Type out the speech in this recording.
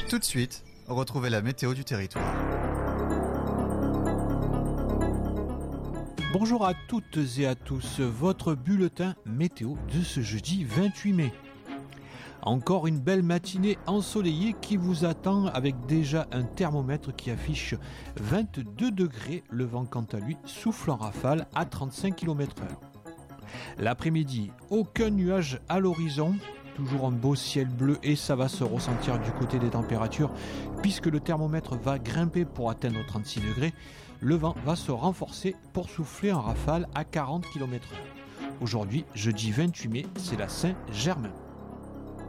Tout de suite, retrouvez la météo du territoire. Bonjour à toutes et à tous, votre bulletin météo de ce jeudi 28 mai. Encore une belle matinée ensoleillée qui vous attend avec déjà un thermomètre qui affiche 22 degrés, le vent quant à lui souffle en rafale à 35 km/h. L'après-midi, aucun nuage à l'horizon, toujours un beau ciel bleu et ça va se ressentir du côté des températures puisque le thermomètre va grimper pour atteindre 36 degrés. Le vent va se renforcer pour souffler en rafale à 40 km/h. Aujourd'hui, jeudi 28 mai, c'est la Saint-Germain.